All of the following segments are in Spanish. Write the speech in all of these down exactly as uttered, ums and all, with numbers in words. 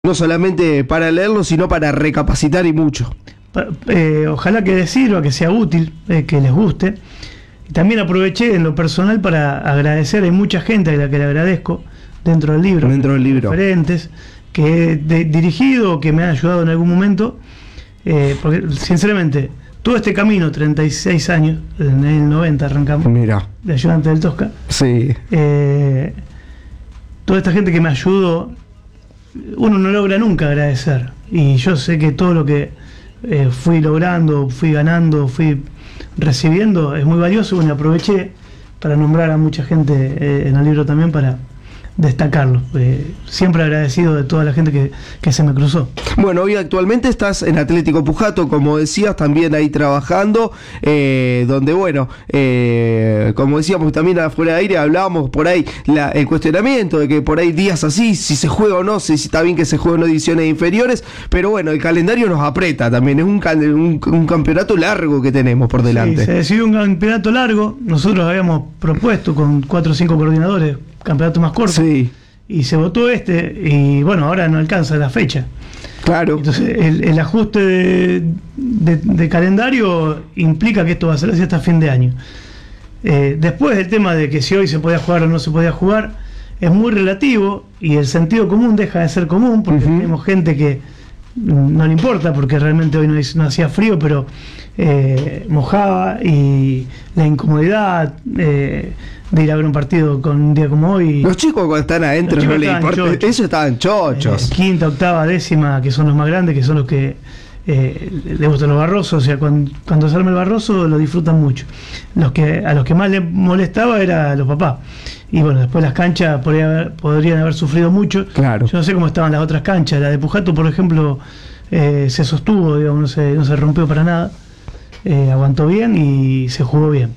No solamente para leerlo, sino para recapacitar y mucho. Eh, ojalá que les sirva, que sea útil, eh, que les guste. Y también aproveché en lo personal para agradecer, hay mucha gente a la que le agradezco dentro del libro. Dentro del libro. Referentes que he de, dirigido, que me han ayudado en algún momento. Eh, porque sinceramente, todo este camino, treinta y seis años, en el noventa arrancamos, Mira. de ayudante del Tosca. Sí. Eh, toda esta gente que me ayudó, uno no logra nunca agradecer, y yo sé que todo lo que eh, fui logrando, fui ganando, fui recibiendo es muy valioso. Bueno, aproveché para nombrar a mucha gente eh, en el libro también para destacarlo. Eh, siempre agradecido de toda la gente que, que se me cruzó. Bueno, hoy actualmente estás en Atlético Pujato, como decías, también ahí trabajando, eh, donde bueno, eh, como decíamos también afuera de aire, hablábamos por ahí la, el cuestionamiento de que por ahí días así, si se juega o no, si, si está bien que se jueguen divisiones inferiores, pero bueno, el calendario nos aprieta también, es un, un, un campeonato largo que tenemos por delante. Sí, se decidió un campeonato largo, nosotros habíamos propuesto con cuatro o cinco coordinadores campeonato más corto, sí, y se votó este, y bueno, ahora no alcanza la fecha. Claro. Entonces el, el ajuste de, de, de calendario implica que esto va a ser así hasta fin de año. Eh, después el tema de que si hoy se podía jugar o no se podía jugar es muy relativo, y el sentido común deja de ser común, porque uh-huh. tenemos gente que no le importa, porque realmente hoy no, no hacía frío, pero eh, mojaba, y la incomodidad eh, de ir a ver un partido con un día como hoy. Los chicos cuando están adentro no les importa, ellos estaban chochos. Eh, quinta, octava, décima, que son los más grandes, que son los que eh, les gustan los barrosos, o sea, cuando, cuando se arma el barroso lo disfrutan mucho. Los que a los que más les molestaba era a los papás. Y bueno, después las canchas podría haber, podrían haber sufrido mucho. Claro. Yo no sé cómo estaban las otras canchas. La de Pujato, por ejemplo, eh, se sostuvo, digamos, no se, no se rompió para nada. Eh, aguantó bien y se jugó bien.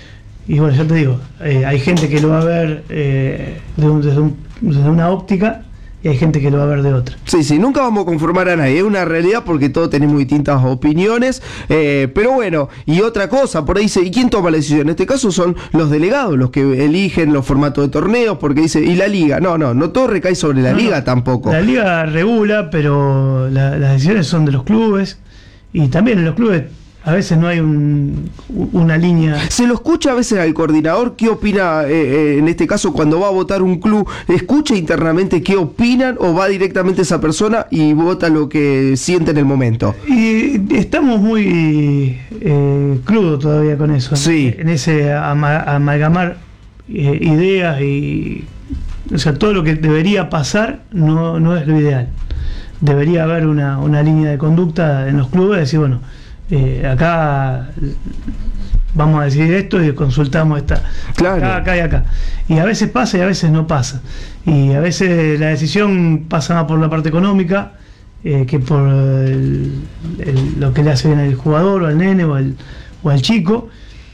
Y bueno, ya te digo, eh, hay gente que lo va a ver eh, de un, desde, un, desde una óptica, y hay gente que lo va a ver de otra. Sí, sí, nunca vamos a conformar a nadie, es una realidad porque todos tenemos distintas opiniones, eh, pero bueno, y otra cosa, por ahí dice, ¿y quién toma la decisión? En este caso son los delegados, los que eligen los formatos de torneos, porque dice, ¿y la liga? No, no, no todo recae sobre la no, liga no. tampoco. La liga regula, pero la, las decisiones son de los clubes, y también en los clubes a veces no hay un, una línea. Se lo escucha a veces al coordinador qué opina, eh, eh, en este caso cuando va a votar un club, escucha internamente qué opinan, o va directamente esa persona y vota lo que siente en el momento. Y estamos muy eh, crudos todavía con eso, sí. en ese ama, amalgamar eh, ideas, y o sea, todo lo que debería pasar no, no es lo ideal. Debería haber una, una línea de conducta en los clubes, decir, bueno, Eh, acá vamos a decidir esto y consultamos esta, claro. acá, acá y acá. Y a veces pasa y a veces no pasa. Y a veces la decisión pasa más por la parte económica eh, que por el, el, lo que le hace bien al jugador o al nene o al, o al chico.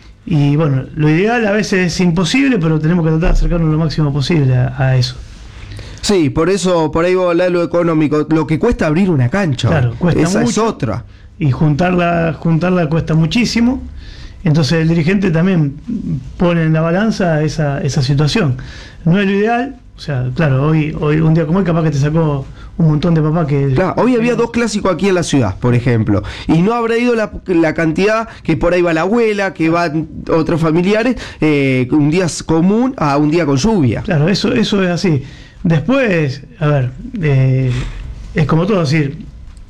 Y bueno, lo ideal a veces es imposible, pero tenemos que tratar de acercarnos lo máximo posible a, a eso. Sí, por eso, por ahí voy a hablar de lo económico, lo que cuesta abrir una cancha. Claro, cuesta esa mucho. Es otra. Y juntarla, juntarla cuesta muchísimo. Entonces el dirigente también pone en la balanza esa, esa situación. No es lo ideal, o sea, claro, hoy, hoy un día como hoy capaz que te sacó un montón de papás que... Claro, hoy había dos clásicos aquí en la ciudad, por ejemplo, y no habrá ido la, la cantidad que por ahí va la abuela, que van otros familiares, eh, un día común a un día con lluvia. Claro, eso, eso es así. Después, a ver, eh, es como todo, decir...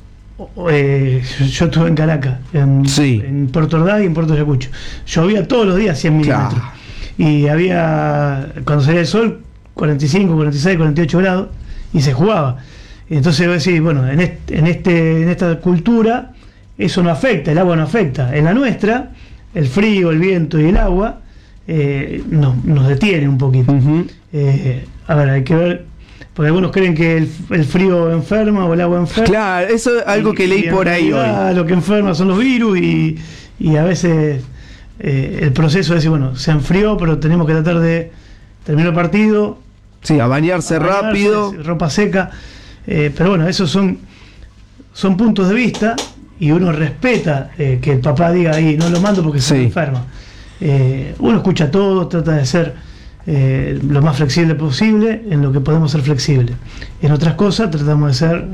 Eh, yo estuve en Caracas, en, sí. en Puerto Ordaz y en Puerto Ayacucho. Llovía todos los días cien milímetros. Claro. Y había, cuando salía el sol, cuarenta y cinco, cuarenta y seis, cuarenta y ocho grados, y se jugaba. Entonces vos decís, bueno, en, este, en, este, en esta cultura eso no afecta, el agua no afecta. En la nuestra, el frío, el viento y el agua eh, nos, nos detienen un poquito. Uh-huh. eh, a ver, hay que ver. Porque algunos creen que el, el frío enferma o el agua enferma. Claro, eso es algo y, que leí por ahí hoy. Lo que enferma son los virus, y, y a veces eh, el proceso es decir, bueno, se enfrió, pero tenemos que tratar de terminar el partido. Sí, a bañarse, a bañarse rápido. Ropa seca. Eh, pero bueno, esos son, son puntos de vista, y uno respeta eh, que el papá diga ahí, no lo mando porque se sí. enferma. Eh, uno escucha todo, trata de ser eh, lo más flexible posible en lo que podemos ser flexibles. En otras cosas tratamos de ser